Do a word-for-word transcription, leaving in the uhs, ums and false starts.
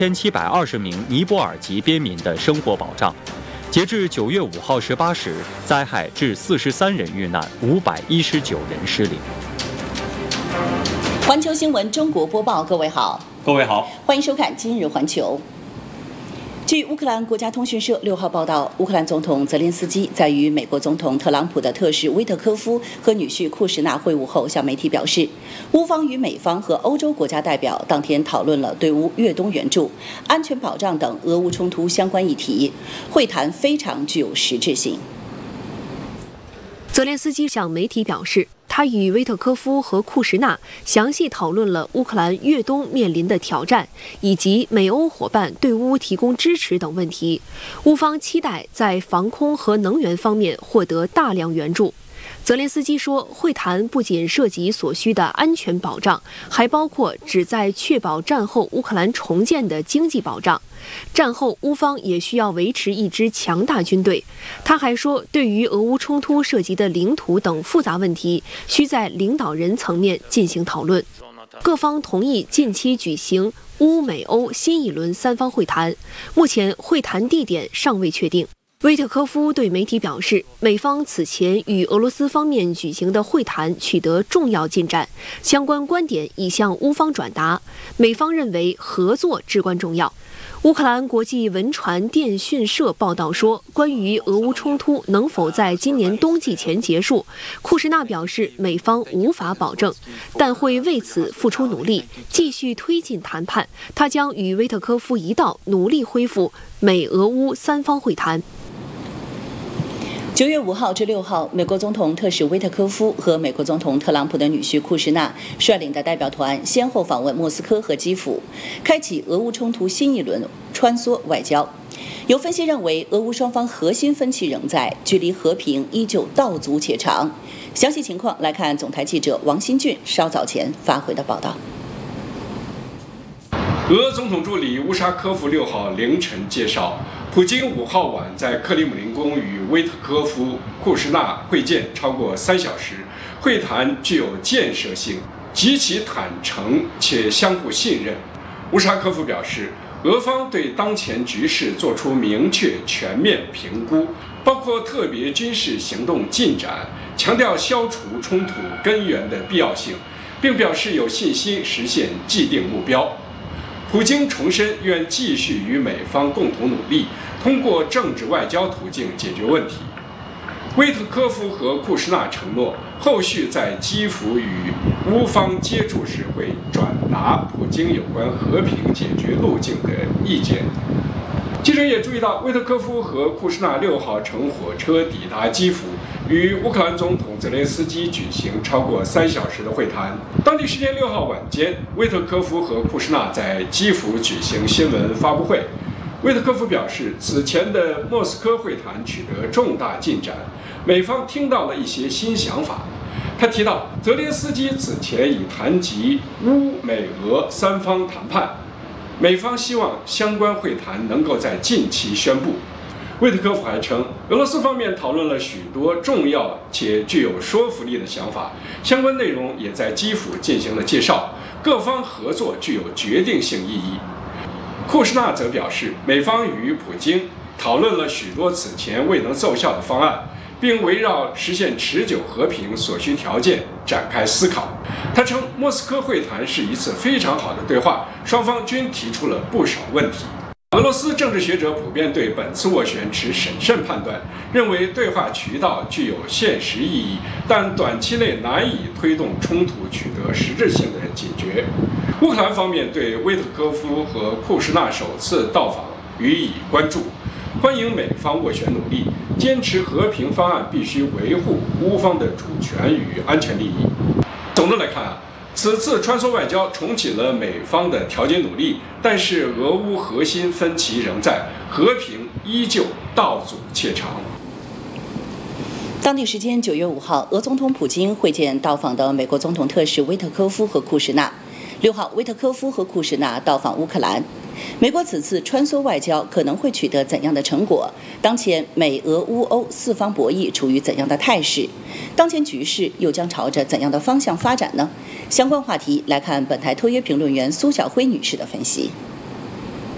一千七百二十名尼泊尔籍边民的生活保障。截至九月五号十八时，灾害致四十三人遇难，五百一十九人失联。 环球新闻中国播报，各位好， 各位好， 欢迎收看今日环球。据乌克兰国家通讯社六号报道，乌克兰总统泽连斯基在与美国总统特朗普的特使威特科夫和女婿库什纳会晤后，向媒体表示，乌方与美方和欧洲国家代表当天讨论了对乌越冬援助、安全保障等俄乌冲突相关议题，会谈非常具有实质性。 泽连斯基向媒体表示，他与威特科夫和库什纳详细讨论了乌克兰越冬面临的挑战，以及美欧伙伴对乌提供支持等问题。乌方期待在防空和能源方面获得大量援助。泽连斯基说，会谈不仅涉及所需的安全保障，还包括旨在确保战后乌克兰重建的经济保障。战后乌方也需要维持一支强大军队。他还说，对于俄乌冲突涉及的领土等复杂问题，需在领导人层面进行讨论。各方同意近期举行乌美欧新一轮三方会谈，目前会谈地点尚未确定。威特科夫对媒体表示，美方此前与俄罗斯方面举行的会谈取得重要进展，相关观点已向乌方转达，美方认为合作至关重要。乌克兰国际文传电讯社报道说，关于俄乌冲突能否在今年冬季前结束，库什纳表示美方无法保证，但会为此付出努力，继续推进谈判。他将与威特科夫一道努力恢复美俄乌三方会谈。 九月五号至六号，美国总统特使威特科夫和美国总统特朗普的女婿库什纳率领的代表团先后访问莫斯科和基辅，开启俄乌冲突新一轮穿梭外交。有分析认为，俄乌双方核心分歧仍在，距离和平依旧道阻且长。详细情况来看总台记者王新俊稍早前发回的报道。 俄总统助理乌沙科夫六号凌晨介绍，普京五号晚在克里姆林宫与威特科夫、库什纳会见超过三小时，会谈具有建设性，极其坦诚且相互信任。乌沙科夫表示，俄方对当前局势作出明确全面评估，包括特别军事行动进展，强调消除冲突根源的必要性，并表示有信心实现既定目标。普京重申愿继续与美方共同努力，通过政治外交途径解决问题。威特科夫和库什纳承诺，后续在基辅与乌方接触时会转达普京有关和平解决路径的意见。记者也注意到，威特科夫和库什纳六号乘火车抵达基辅，与乌克兰总统泽连斯基举行超过三小时的会谈。当地时间六号晚间，威特科夫和库什纳在基辅举行新闻发布会。威特科夫表示，此前的莫斯科会谈取得重大进展，美方听到了一些新想法。他提到，泽连斯基此前已谈及乌美俄三方谈判，美方希望相关会谈能够在近期宣布。威特科夫还称，俄罗斯方面讨论了许多重要且具有说服力的想法，相关内容也在基辅进行了介绍，各方合作具有决定性意义。库什纳则表示，美方与普京讨论了许多此前未能奏效的方案，并围绕实现持久和平所需条件展开思考。他称，莫斯科会谈是一次非常好的对话，双方均提出了不少问题。俄罗斯政治学者普遍对本次斡旋持审慎判断，认为对话渠道具有现实意义，但短期内难以推动冲突取得实质性的解决。乌克兰方面对威特科夫和库什纳首次到访予以关注，欢迎美方斡旋努力，坚持和平方案必须维护乌方的主权与安全利益。总的来看啊，此次穿梭外交重启了美方的调解努力，但是俄乌核心分歧仍在，和平依旧道阻且长。 当地时间九月五号，俄总统普京会见到访的美国总统特使威特科夫和库什纳。六号，威特科夫和库什纳到访乌克兰。美国此次穿梭外交可能会取得怎样的成果？当前美俄乌欧四方博弈处于怎样的态势？当前局势又将朝着怎样的方向发展呢？相关话题来看本台特约评论员苏晓辉女士的分析。